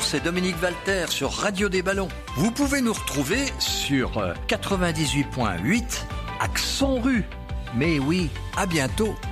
c'est Dominique Walter sur Radio des Ballons. Vous pouvez nous retrouver sur 98.8 Accent Rue. Mais oui, à bientôt.